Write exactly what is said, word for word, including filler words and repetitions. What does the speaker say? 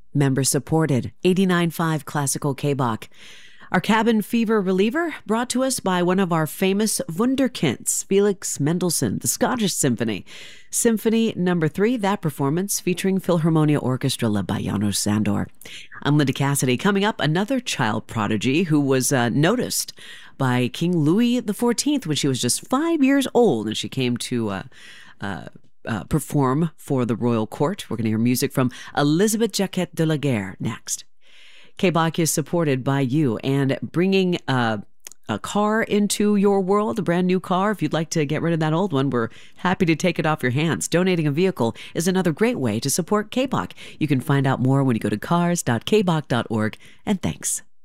Member supported, eighty-nine point five Classical K-Bach. Our cabin fever reliever brought to us by one of our famous wunderkinds, Felix Mendelssohn, the Scottish Symphony. Symphony number three, that performance featuring Philharmonia Orchestra led by Janos Sandor. I'm Linda Cassidy. Coming up, another child prodigy who was uh, noticed by King Louis the fourteenth when she was just five years old and she came to uh, uh, uh, perform for the royal court. We're going to hear music from Elizabeth Jacquet de la Guerre next. K-Bach is supported by you, and bringing uh, a car into your world, a brand new car. If you'd like to get rid of that old one, we're happy to take it off your hands. Donating a vehicle is another great way to support K-Bach. You can find out more when you go to cars dot k bach dot org, and thanks.